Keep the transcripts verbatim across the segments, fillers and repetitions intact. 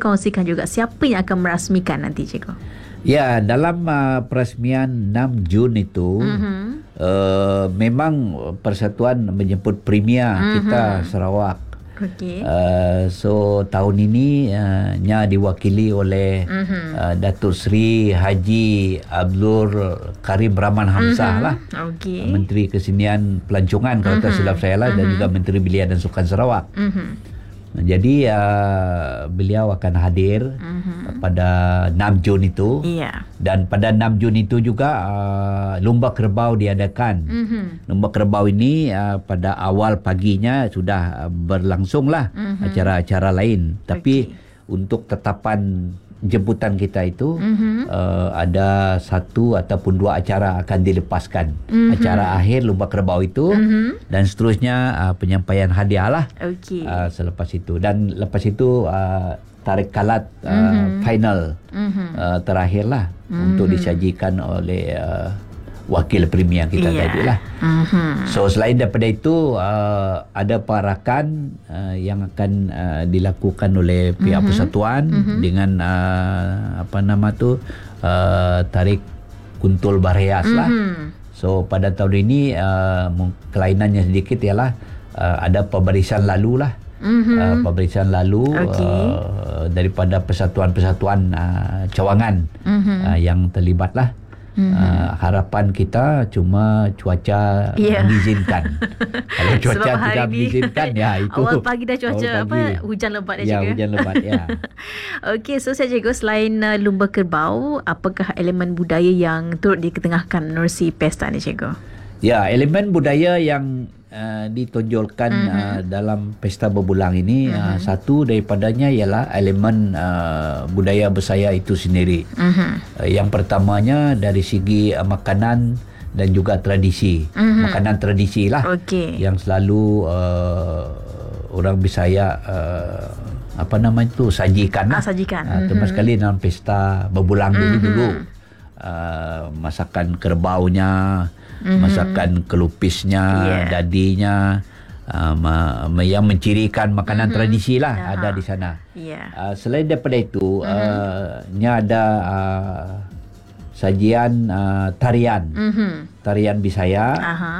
kongsikan juga siapa yang akan merasmikan nanti, cikgu? Ya, dalam uh, peresmian enam Jun itu mm-hmm. uh, memang Persatuan menjemput Premier mm-hmm. kita Sarawak. Okay. Uh, so tahun ini uh, nya diwakili oleh mm-hmm. uh, Datuk Seri Haji Abdul Karim Rahman Hamzah mm-hmm. lah. Okay. Menteri Kesenian Pelancongan kalau mm-hmm. tak silap saya lah, mm-hmm. dan juga Menteri Belia dan Sukan Sarawak. Mm-hmm. Jadi uh, beliau akan hadir uh-huh. pada enam Jun itu. Yeah. Dan pada enam Jun itu juga uh, Lumba Kerbau diadakan. Uh-huh. Lumba Kerbau ini uh, pada awal paginya sudah uh, berlangsung lah uh-huh. acara-acara lain. Tapi okay. untuk tetapan jemputan kita itu uh-huh. uh, ada satu ataupun dua acara akan dilepaskan. Uh-huh. Acara akhir Lumba Kerbau itu uh-huh. dan seterusnya uh, penyampaian hadiah lah. Okay. Uh, selepas itu dan lepas itu uh, tarik kalat uh, uh-huh. final uh-huh. uh, terakhir lah uh-huh. untuk disajikan oleh uh, wakil premier kita yeah. tadi lah. Uh-huh. So selain daripada itu uh, ada parakan uh, yang akan uh, dilakukan oleh pihak uh-huh. persatuan uh-huh. dengan uh, apa nama tu uh, tarik kuntul barhias uh-huh. lah. So pada tahun ini uh, kelainannya sedikit ialah uh, ada pembarisan lalu lah. Uh-huh. Uh, pembarisan lalu okay. uh, daripada persatuan-persatuan uh, cawangan uh-huh. uh, yang terlibat lah. Mm-hmm. Uh, harapan kita cuma cuaca yeah. mengizinkan. Kalau cuaca tidak mengizinkan, ya itu awal pagi dah cuaca pagi. apa hujan lebat dah ya, juga. hujan lebat ya. Okey, so saya cikgu, selain uh, Lumba Kerbau, apakah elemen budaya yang turut diketengahkan menerusi pesta ni, cikgu? Ya, elemen budaya yang uh, ditonjolkan mm-hmm. uh, dalam pesta berbulang ini mm-hmm. uh, satu daripadanya ialah elemen uh, budaya Bisaya itu sendiri. Mm-hmm. Uh, yang pertamanya dari segi uh, makanan dan juga tradisi. Mm-hmm. Makanan tradisi lah okay. yang selalu uh, orang Bisaya uh, apa nama itu sajikan lah. Ah, sajikan. Uh, mm-hmm. termasuk sekali dalam pesta berbulang mm-hmm. dulu. Uh, masakan kerbaunya, mm-hmm. masakan kelupisnya, yeah. dadinya, uh, ma- yang mencirikan makanan mm-hmm. tradisi lah uh-huh. ada di sana. Yeah. Uh, selain daripada itu, mm-hmm. uh, nya ada uh, sajian uh, tarian, mm-hmm. tarian Bisaya, uh-huh.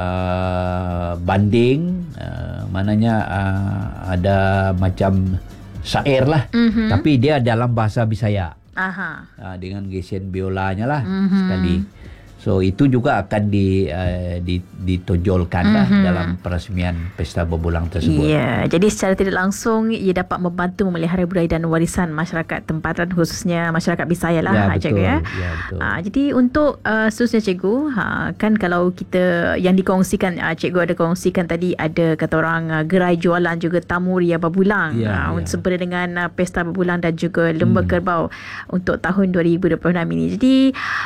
uh, banding, uh, mananya uh, ada macam syair lah, mm-hmm. tapi dia dalam bahasa Bisaya. Aha. Uh, dengan gesen biolanya lah mm-hmm. sekali. So itu juga akan di, uh, di ditonjolkan mm-hmm. lah dalam peresmian pesta berbulang tersebut. Ya, yeah. Jadi secara tidak langsung ia dapat membantu memelihara budaya dan warisan masyarakat tempatan, khususnya masyarakat Bisaya lah, ya, ha, betul. cikgu ya. Ya, betul. Ha, jadi untuk uh, seterusnya cikgu, ha, kan kalau kita yang dikongsikan, uh, cikgu ada kongsikan tadi ada kata orang uh, gerai jualan juga tamu ria berbulang ya, uh, ya. sempena dengan uh, pesta berbulang dan juga Lumba hmm. Kerbau untuk tahun dua ribu dua puluh enam ini. Jadi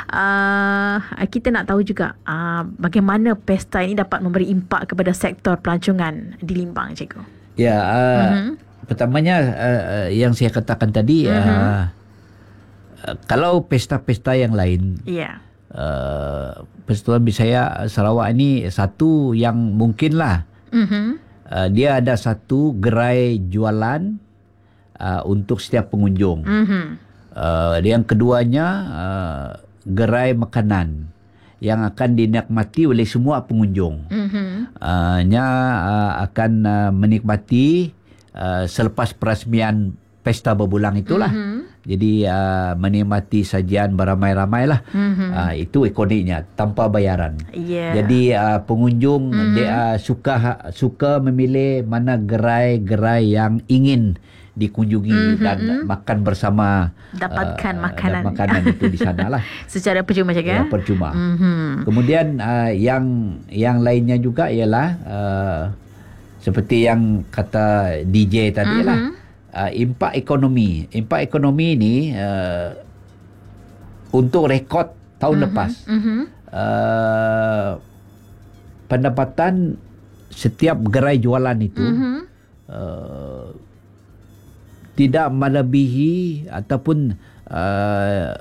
uh, kita nak tahu juga uh, bagaimana pesta ini dapat memberi impak kepada sektor pelancongan di Limbang, cikgu. Ya, uh, uh-huh. pertamanya uh, yang saya katakan tadi, uh-huh. uh, uh, kalau pesta-pesta yang lain, yeah. uh, Persatuan Bisaya Sarawak ini satu yang mungkinlah uh-huh. uh, dia ada satu gerai jualan uh, untuk setiap pengunjung. Uh-huh. Uh, yang keduanya uh, gerai makanan yang akan dinikmati oleh semua pengunjung. Mm-hmm. Uh, nya uh, akan uh, menikmati uh, selepas peresmian pesta berbulang itulah. Mm-hmm. Jadi uh, menikmati sajian beramai-ramai lah. Mm-hmm. Uh, itu ikoniknya tanpa bayaran. Yeah. Jadi uh, pengunjung mm-hmm. dia uh, suka suka memilih mana gerai-gerai yang ingin dikunjungi mm-hmm. dan makan bersama, dapatkan uh, makanan makanan itu di sana lah secara percuma, cikgu ya, percuma. Mm-hmm. Kemudian uh, yang yang lainnya juga ialah uh, seperti yang kata D J tadi mm-hmm. lah, uh, impak ekonomi. Impak ekonomi ini uh, untuk rekod tahun mm-hmm. lepas mm-hmm. Uh, pendapatan setiap gerai jualan itu mm-hmm. uh, tidak melebihi ataupun uh,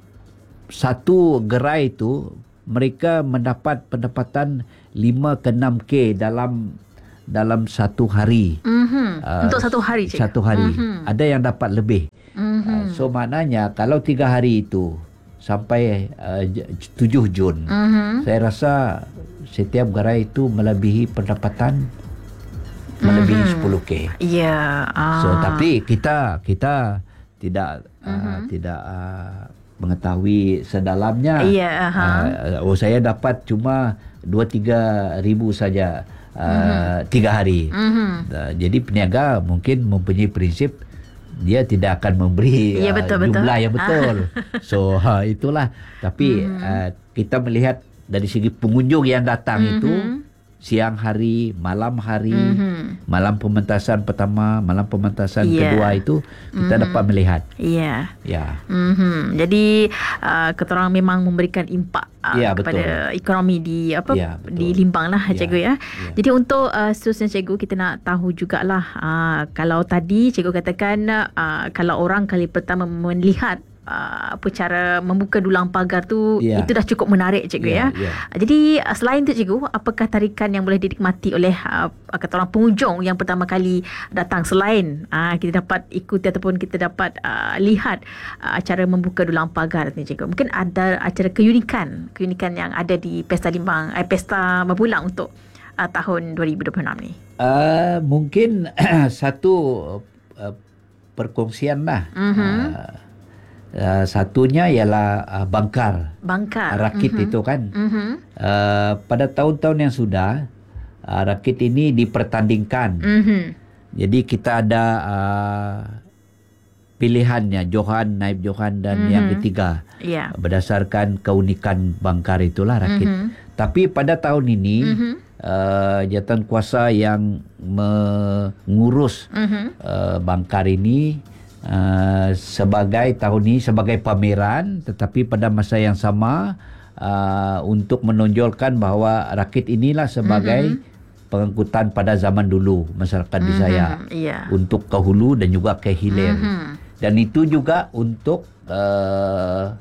satu gerai itu mereka mendapat pendapatan lima ke enam K dalam dalam satu hari. Mm-hmm. Uh, Untuk satu hari, Cik? Satu hari. Mm-hmm. Ada yang dapat lebih. Mm-hmm. Uh, so maknanya kalau tiga hari itu sampai uh, tujuh Jun, mm-hmm. saya rasa setiap gerai itu melebihi pendapatan melebihi mm-hmm. sepuluh K. Ya. Yeah. Uh. So tapi kita kita tidak mm-hmm. uh, tidak uh, mengetahui sedalamnya. Ya. Yeah, uh-huh. uh, oh saya dapat cuma dua tiga ribu saja uh, mm-hmm. tiga hari. Mm-hmm. Uh, jadi peniaga mungkin mempunyai prinsip dia tidak akan memberi ya, betul, uh, jumlah betul. yang betul. So ha, itulah. Tapi mm-hmm. uh, kita melihat dari segi pengunjung yang datang mm-hmm. itu siang hari, malam hari, mm-hmm. malam pementasan pertama, malam pementasan yeah. kedua itu kita mm-hmm. dapat melihat. Ya. Yeah. Ya. Mm-hmm. Jadi uh, kita orang memang memberikan impak uh, yeah, kepada betul. ekonomi di apa yeah, di Limbang lah, yeah. Cikgu ya. Yeah. Jadi untuk uh, seterusnya Cikgu, kita nak tahu jugalah uh, kalau tadi Cikgu katakan uh, kalau orang kali pertama melihat Uh, apa cara membuka dulang pagar tu, yeah. itu dah cukup menarik, Cikgu yeah, ya. Yeah. Jadi uh, selain tu Cikgu, apakah tarikan yang boleh dinikmati oleh uh, kata orang pengunjung yang pertama kali datang, selain uh, kita dapat ikuti ataupun kita dapat uh, lihat uh, acara membuka dulang pagar ni, Cikgu? Mungkin ada acara keunikan, keunikan yang ada di Pesta Limbang, eh, Pesta Berbulang untuk uh, tahun dua ribu dua puluh enam ni. Uh, mungkin satu uh, perkongsian lah. Mm-hmm. Uh, Uh, satunya ialah uh, bangkar. Bangkar. Rakit mm-hmm. itu kan. Mm-hmm. Uh, pada tahun-tahun yang sudah, uh, rakit ini dipertandingkan. Mm-hmm. Jadi kita ada uh, pilihannya, Johan, Naib Johan dan mm-hmm. yang ketiga. Yeah. Berdasarkan keunikan bangkar itulah rakit. Mm-hmm. Tapi pada tahun ini, mm-hmm. uh, jawatan kuasa yang mengurus mm-hmm. uh, bangkar ini Uh, sebagai tahun ini sebagai pameran, tetapi pada masa yang sama uh, untuk menonjolkan bahawa rakit inilah sebagai mm-hmm. pengangkutan pada zaman dulu masyarakat mm-hmm. Bisaya yeah. untuk ke hulu dan juga ke hilir. Mm-hmm. Dan itu juga untuk uh,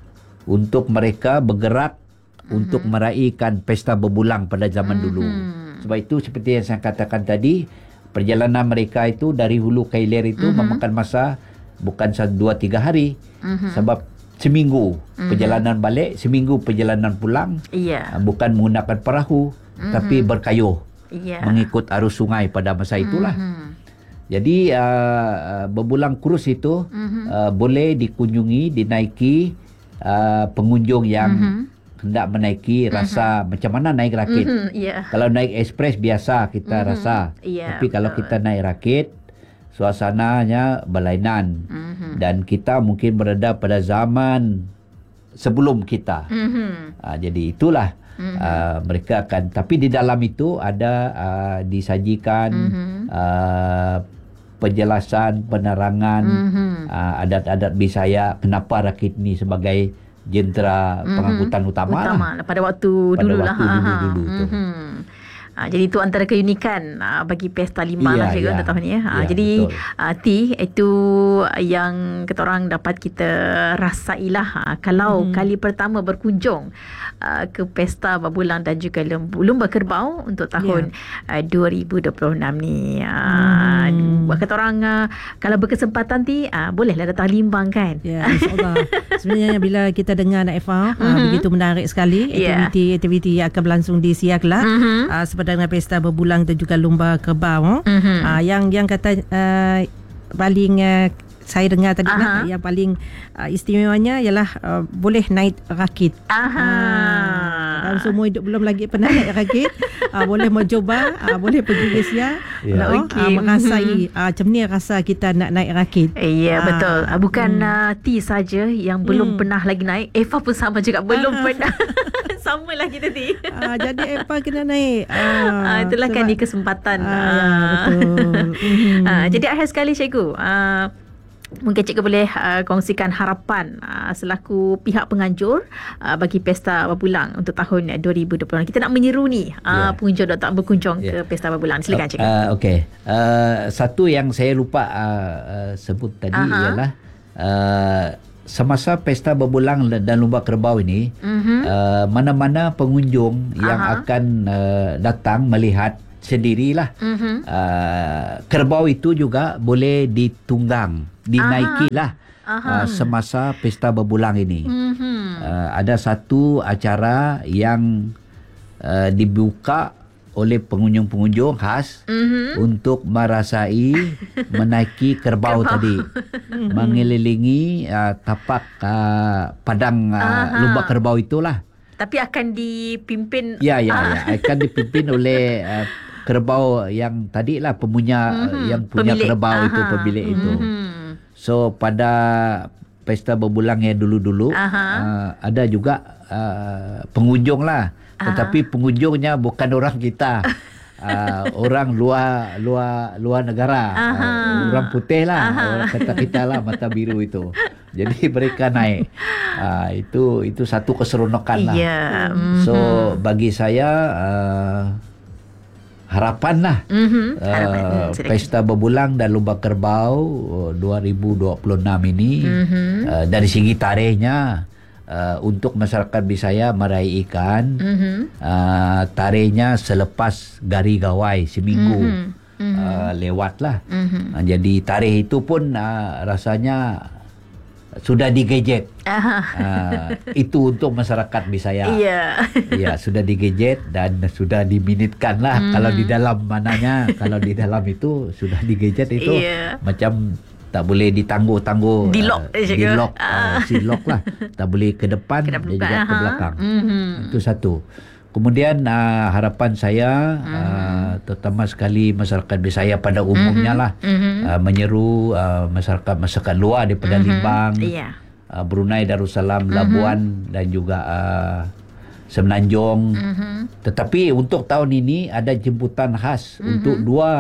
untuk mereka bergerak mm-hmm. untuk meraihkan pesta berbulang pada zaman mm-hmm. dulu. Sebab itu seperti yang saya katakan tadi, perjalanan mereka itu dari hulu ke hilir itu mm-hmm. memakan masa bukan dua tiga hari. Mm-hmm. Sebab seminggu mm-hmm. perjalanan balik, seminggu perjalanan pulang. Yeah. Bukan menggunakan perahu, mm-hmm. tapi berkayuh. Yeah. Mengikut arus sungai pada masa itulah. Mm-hmm. Jadi uh, berbulang kurus itu mm-hmm. uh, boleh dikunjungi, dinaiki uh, pengunjung yang mm-hmm. hendak menaiki rasa mm-hmm. macam mana naik rakit. Mm-hmm, yeah. Kalau naik ekspres biasa kita mm-hmm. rasa. Yeah, tapi kalau betul. kita naik rakit, suasananya berlainan. Mm-hmm. Dan kita mungkin berada pada zaman sebelum kita. Mm-hmm. Uh, jadi itulah mm-hmm. uh, mereka akan. Tapi di dalam itu ada uh, disajikan mm-hmm. uh, penjelasan, penerangan mm-hmm. uh, adat-adat Bisaya, kenapa rakit ini sebagai jentera mm-hmm. pengangkutan utama, utama lah. Pada waktu pada dulu waktu lah. dulu-dulu tu. Mm-hmm. Ha, jadi itu antara keunikan uh, bagi Pesta Limbang yeah, lah Cikgu yeah. untuk tahun ni. Ha, yeah, jadi uh, T itu yang kita orang dapat kita rasailah uh, kalau hmm. kali pertama berkunjung uh, ke Pesta Berbulang dan juga Lumba Kerbau untuk tahun yeah. uh, dua ribu dua puluh enam ni. Uh, hmm. Kata orang uh, kalau berkesempatan T uh, bolehlah datang Limbang kan. Ya, yeah, insyaAllah. Sebenarnya bila kita dengar Naifah mm-hmm. uh, begitu menarik sekali aktiviti-aktiviti yeah. yang akan berlangsung di Siaklah mm-hmm. uh, dengan Pesta Berbulang dan juga Lumba Kerbau. Mm-hmm. Uh, yang yang kata uh, paling uh, saya dengar tadi lah, yang paling uh, istimewanya ialah uh, boleh naik rakit. Aha. Uh, dalam semua hidup belum lagi pernah naik rakit. uh, boleh mencuba, uh, boleh pergi ke Sia. Yeah. Uh, okay. uh, merasai uh, macam ni rasa kita nak naik rakit. Ya yeah, uh, betul. Uh, bukan hmm. uh, T saja yang belum hmm. pernah lagi naik. Eva pun sama juga belum uh, pernah. Sama lah kita T. Uh, jadi Eva kena naik. Uh, uh, itulah kan ni kesempatan. Uh, uh, ya, betul. uh, jadi akhir sekali Cikgu. Uh, Mungkin Cikgu boleh uh, kongsikan harapan uh, selaku pihak penganjur uh, bagi Pesta Berbulang untuk tahun dua ribu dua puluh. Kita nak menyeru ni uh, yeah. pengunjung datang berkunjung yeah. ke Pesta Berbulang. Silakan Cikgu. Uh, Okey. Uh, satu yang saya lupa uh, uh, sebut tadi uh-huh. ialah uh, semasa Pesta Berbulang dan Lumba Kerbau ini uh-huh. uh, mana-mana pengunjung yang uh-huh. akan uh, datang melihat sendirilah. Mm-hmm. Uh, kerbau itu juga boleh ditunggang, dinaikilah uh, semasa pesta berbulang ini. Mm-hmm. Uh, ada satu acara yang uh, dibuka oleh pengunjung-pengunjung khas mm-hmm. untuk merasai menaiki kerbau, kerbau. tadi mengelilingi uh, tapak uh, padang uh, lumba kerbau itulah. Tapi akan dipimpin ya ya ya akan dipimpin oleh uh, kerbau yang tadilah pemunya mm-hmm. yang punya pemilik. kerbau Aha. itu pemilik mm-hmm. itu. So pada pesta berbulang yang dulu-dulu uh, ada juga uh, pengunjung lah. Tetapi pengunjungnya bukan orang kita. Uh, orang luar luar luar negara. Uh, orang putih lah. Aha. Orang kata kita lah mata biru itu. Jadi mereka naik. Uh, itu itu satu keseronokan lah. Yeah. Mm-hmm. So bagi saya uh, harapan lah. Mm-hmm. Uh, pesta berbulang dan lumba kerbau dua ribu dua puluh enam ini mm-hmm. uh, dari segi tarikhnya Uh, untuk masyarakat Bisaya meraihkan mm-hmm. uh, tarikhnya selepas Gari Gawai seminggu mm-hmm. uh, lewatlah. Mm-hmm. Uh, jadi tarikh itu pun uh, rasanya sudah digejet. Uh, itu untuk masyarakat Bisaya. Yeah. Ya, sudah digejet dan sudah diminitkan lah. Mm. Kalau di dalam mananya, kalau di dalam itu sudah digejet itu yeah. macam tak boleh ditangguh-tangguh, di lock, uh, di lock, uh, si lock lah. Tak boleh ke depan dan juga ke belakang. Mm-hmm. Itu satu. Kemudian uh, harapan saya mm-hmm. uh, terutama sekali masyarakat Bisaya pada umumnya mm-hmm. lah mm-hmm. uh, menyeru uh, masyarakat masyarakat luar daripada mm-hmm. Limbang, yeah. uh, Brunei Darussalam, mm-hmm. Labuan dan juga uh, Semenanjung. Mm-hmm. Tetapi untuk tahun ini ada jemputan khas mm-hmm. untuk dua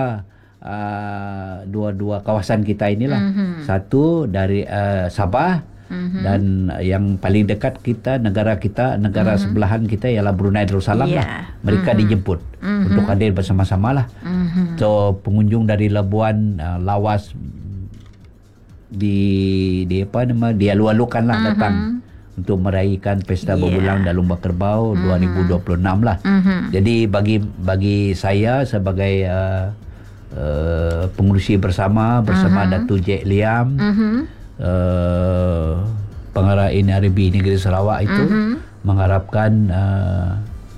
Uh, dua-dua kawasan kita inilah. Mm-hmm. Satu dari uh, Sabah mm-hmm. dan yang paling dekat kita, negara kita, negara mm-hmm. sebelahan kita ialah Brunei Darussalam yeah. lah. Mereka mm-hmm. dijemput mm-hmm. untuk hadir bersama-sama lah. Mm-hmm. So pengunjung dari Labuan, uh, Lawas di di apa nama dialu-alukan lah mm-hmm. datang untuk meraihkan pesta yeah. berbulang dan lumba kerbau mm-hmm. dua ribu dua puluh enam lah. Mm-hmm. Jadi bagi bagi saya sebagai uh, Uh, pengurusi bersama bersama uh-huh. Datuk Jack Liam uh-huh. uh, pengarah N R B Negeri Sarawak itu uh-huh. mengharapkan uh,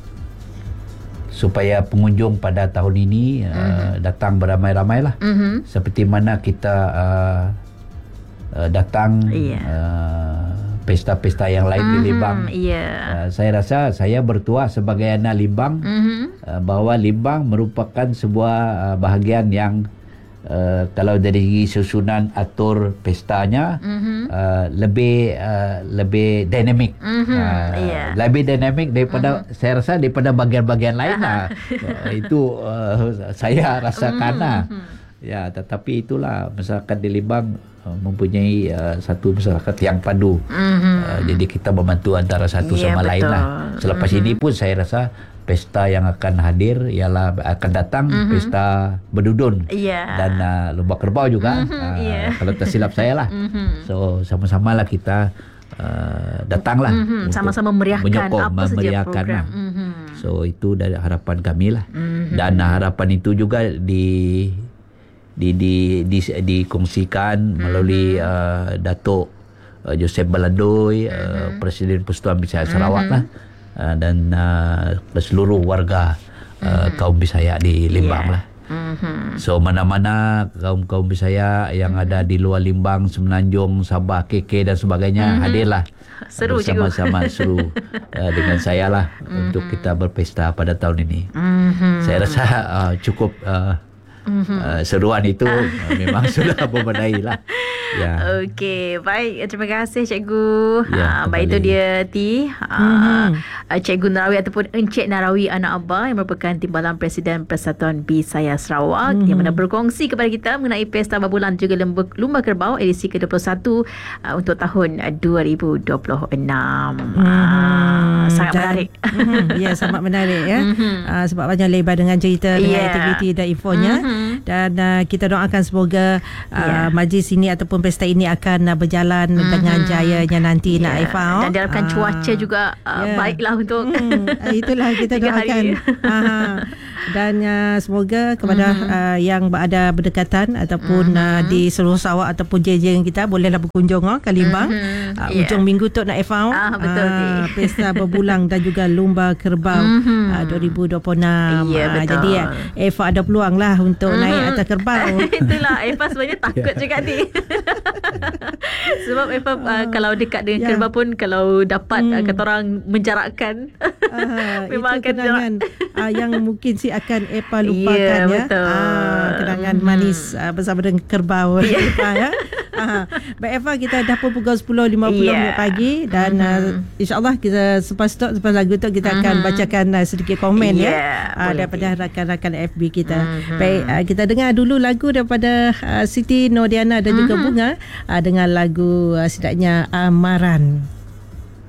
supaya pengunjung pada tahun ini uh, uh-huh. datang beramai-ramai lah uh-huh. seperti mana kita uh, uh, datang yeah. uh, pesta-pesta yang lain mm-hmm, di Limbang. Yeah. Uh, saya rasa saya bertuah sebagai anak Limbang mm-hmm. uh, bahawa Limbang merupakan sebuah uh, bahagian yang uh, kalau dari segi susunan atur pestanya mm-hmm. uh, lebih uh, lebih dinamik. Mm-hmm, uh, yeah. Lebih dinamik daripada mm-hmm. saya rasa daripada bahagian-bahagian lain lah. uh, itu uh, saya rasakan lah. Mm-hmm. Ya, tetapi itulah masyarakat di Limbang mempunyai uh, satu masyarakat yang padu. Mm-hmm. Uh, jadi kita membantu antara satu yeah, sama betul. lain lah. Selepas mm-hmm. ini pun saya rasa pesta yang akan hadir ialah akan datang mm-hmm. pesta berdudun yeah. dan uh, lumba kerbau juga. Mm-hmm, uh, yeah. Kalau tak silap saya lah. Mm-hmm. So sama-samalah kita uh, datanglah mm-hmm. sama-sama meriahkan menyokong, apa saja program. Lah. Mm-hmm. So itu dari harapan kami lah. Mm-hmm. Dan uh, harapan itu juga di di di di dikongsikan mm-hmm. melalui uh, Datuk uh, Joseph Baladoi, mm-hmm. uh, Presiden Persatuan Bisaya Sarawak mm-hmm. lah uh, dan uh, seluruh warga uh, mm-hmm. kaum Bisaya di Limbang yeah. lah. Mm-hmm. So mana-mana kaum-kaum Bisaya yang mm-hmm. ada di luar Limbang, Semenanjung, Sabah, K K dan sebagainya mm-hmm. hadirlah seru bersama-sama seru uh, dengan saya lah mm-hmm. untuk kita berpesta pada tahun ini. Mm-hmm. Saya rasa uh, cukup uh, Mm-hmm. Uh, seruan itu uh. memang sudah memadai lah. Ya. Okey, baik. Terima kasih cikgu. Ya, uh, baik itu dia Ti. Uh, mm-hmm. Cikgu Narawi ataupun Encik Narawi Anak Abah yang merupakan Timbalan Presiden Persatuan Bisaya Sarawak mm-hmm. yang mana berkongsi kepada kita mengenai Pesta Berbulan juga Lumba, Lumba Kerbau edisi ke dua puluh satu uh, untuk tahun dua ribu dua puluh enam. Mm-hmm. Uh, sangat dan, menarik. Mm-hmm. Ya, sangat menarik ya. Mm-hmm. Uh, sebab banyak lebar dengan cerita dengan yeah. aktiviti dan infonya. Mm-hmm. Dan uh, kita doakan semoga uh, yeah. majlis ini ataupun pesta ini akan uh, berjalan mm-hmm. dengan jayanya nanti yeah. nak Aifah. Dan diharapkan uh, cuaca juga uh, yeah. baiklah untuk hmm, itulah kita tiga doakan. uh, dan uh, semoga kepada mm-hmm. uh, yang berada berdekatan ataupun mm-hmm. uh, di seluruh Sarawak ataupun jeng-jeng kita bolehlah berkunjung uh, Kalimbang. Mm-hmm. uh, yeah. Ujung minggu tu nak F A O. Ah, betul uh, Pesta Berbulang dan juga Lumba Kerbau mm-hmm. uh, dua ribu dua puluh enam. Yeah, uh, jadi uh, F A O ada peluang lah untuk mm-hmm. naik atas kerbau. Itulah F A O sebenarnya takut juga ni. Sebab F A O uh, kalau dekat dengan yeah. kerbau pun kalau dapat mm. uh, kata orang menjarakkan uh, memang itu akan kenangan uh, yang mungkin si akan Epa lupakan yeah, ya. Betul. Uh, kenangan hmm. manis uh, bersama dengan kerbau. Yeah. Epa, ya. Uh, Baik Epa, kita dah pun pukul sepuluh lima puluh yeah. minit pagi dan mm-hmm. uh, insyaAllah kita selepas tu, selepas lagu tu kita mm-hmm. akan bacakan uh, sedikit komen yeah, ya uh, daripada rakan-rakan F B kita. Mm-hmm. Baik, uh, kita dengar dulu lagu daripada uh, Siti Nordiana dan mm-hmm. juga Bunga uh, dengan lagu uh, sedapnya Amaran.